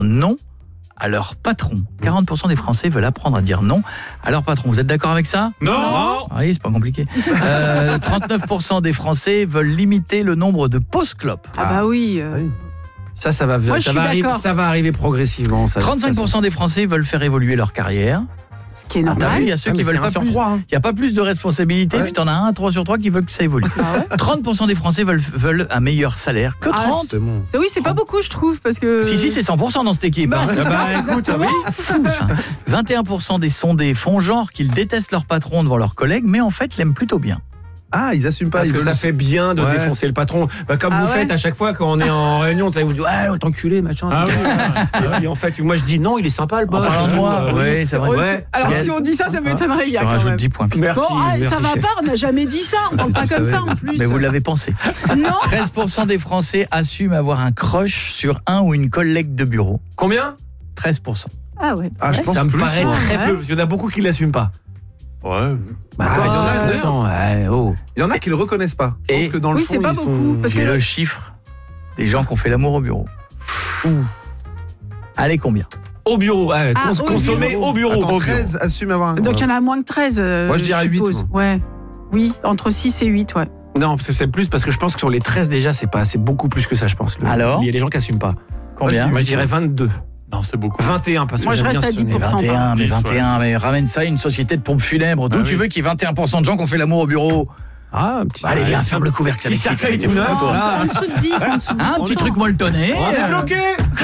non à leur patron. 40% des Français veulent apprendre à dire non à leur patron. Vous êtes d'accord avec ça ? Non. Oui, c'est pas compliqué. 39% des Français veulent limiter le nombre de pauses clopes. Ah bah oui. Ça va, Moi, je suis d'accord. ça va arriver progressivement. 35% des Français veulent faire évoluer leur carrière. Ce qui est T'as vu, normal. il y a ceux qui veulent pas plus. Il n'y a pas plus de responsabilités, puis t'en as un 3 sur 3 qui veulent que ça évolue. 30% des Français veulent un meilleur salaire. Que 30 Oui, c'est pas beaucoup, je trouve, parce que... Si, c'est 100% dans cette équipe. Bah, hein. c'est ça, exactement. Fou, ça. 21% des sondés font genre qu'ils détestent leur patron devant leurs collègues, mais en fait l'aiment plutôt bien. Ah, ils assument pas. Parce ils que veulent ça fait bien de défoncer le patron. Bah, comme vous faites à chaque fois quand on est en réunion, vous dites ah t'enculé machin. Et en fait, moi je dis non, il est sympa le boss. En parlant de moi, oui, c'est vrai. Ouais. Alors si on dit ça m'étonnerait. Je te rajoute 10 points. Merci. Bon, ça va pas, on n'a jamais dit ça. On parle pas comme ça en plus. Mais vous l'avez pensé. Non. 13% des Français assument avoir un crush sur un ou une collègue de bureau. Combien ? 13%. Ah ouais. Ah, je pense ça me paraît très peu, parce qu'il y en a beaucoup qui l'assument pas. Ouais. Il y en a qui le reconnaissent pas. Je pense que dans le fond, c'est pas ils beaucoup. sont... Parce J'ai que le chiffre des gens qui ont fait l'amour au bureau. Allez, combien ? Au bureau, consommer au bureau. Attends, 13 assument avoir un... Donc il y en a moins que 13. Moi je dirais 8. Ouais. Oui, entre 6 et 8, ouais. Non, c'est plus parce que je pense que sur les 13 déjà, c'est beaucoup plus que ça, je pense. Alors ? Il y a des gens qui n'assument pas. Combien ? Moi je dirais 22. Non, c'est beaucoup. 21 parce que moi je reste à 10%. Mais 21, mais ramène ça à une société de pompes funèbres. D'où tu veux qu'il y ait 21% de gens qui ont fait l'amour au bureau ? Ah, allez, viens, ferme le couvercle. Si cercueil tout neuf. En dessous de 10, en dessous de 10. Un petit truc molletonné. On est bloqué.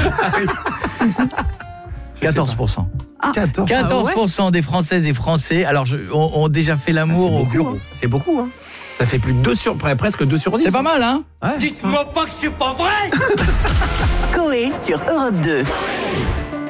14%. 14% des Françaises et Français ont déjà fait l'amour au bureau. C'est beaucoup, hein. Ça fait presque 2 sur 10. C'est pas mal, hein ? Dites-moi pas que c'est pas vrai. Coé sur Europe 2.